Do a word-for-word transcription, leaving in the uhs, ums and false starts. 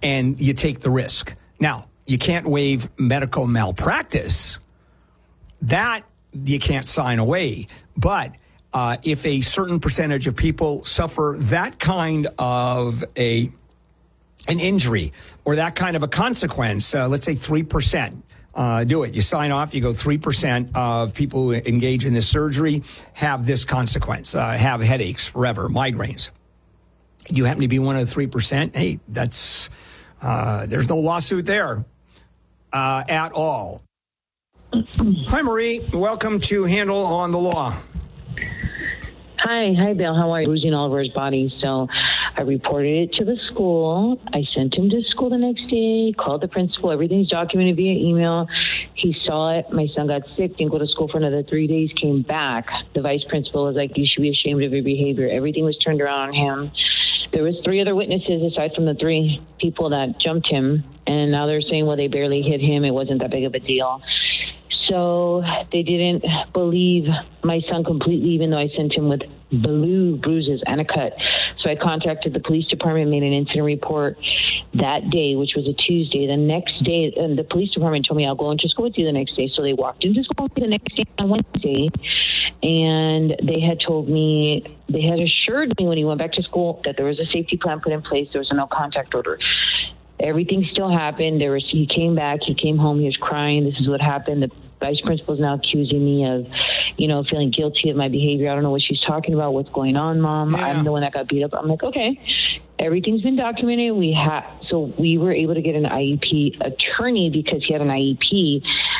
and you take the risk. Now, you can't waive medical malpractice. That you can't sign away. But uh, if a certain percentage of people suffer that kind of a an injury or that kind of a consequence, uh, let's say three percent, uh, do it. You sign off, you go three percent of people who engage in this surgery have this consequence, uh, have headaches forever, migraines. You happen to be one of the three percent, hey, that's, uh, there's no lawsuit there uh, at all. Hi, Marie. Welcome to Handle on the Law. Hi. Hi, Bill. How are you? Bruising all over his body. So I reported it to the school. I sent him to school the next day, called the principal. Everything's documented via email. He saw it. My son got sick, didn't go to school for another three days, came back. The vice principal was like, you should be ashamed of your behavior. Everything was turned around on him. There was three other witnesses aside from the three people that jumped him. And now they're saying, well, they barely hit him. It wasn't that big of a deal. So they didn't believe my son completely, even though I sent him with blue bruises and a cut. So I contacted the police department, made an incident report that day, which was a Tuesday. The next day, and the police department told me, I'll go into school with you the next day. So they walked into school with me the next day on Wednesday, and they had told me, they had assured me when he went back to school that there was a safety plan put in place. There was a no contact order. Everything still happened. There was, he came back, he came home, he was crying. This is what happened. The vice principal is now accusing me of, you know, feeling guilty of my behavior. I don't know what she's talking about. What's going on, Mom? Yeah. I'm the one that got beat up. I'm like, okay, everything's been documented. We have, so we were able to get an I E P attorney because he had an I E P